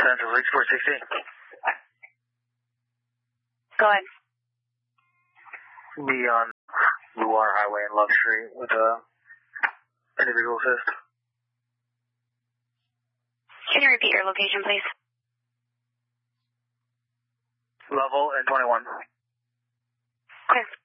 Central 6460. Go ahead. Be on Luar Highway and Love Street with a individual assist. Can you repeat your location, please? Level and 21. Okay.